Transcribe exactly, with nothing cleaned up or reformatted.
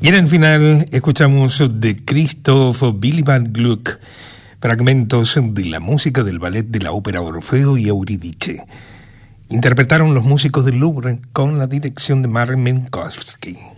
Y en el final escuchamos de Christoph Willibald Gluck fragmentos de la música del ballet de la ópera Orfeo y Eurídice. Interpretaron los músicos del Louvre con la dirección de Marek Minkowski.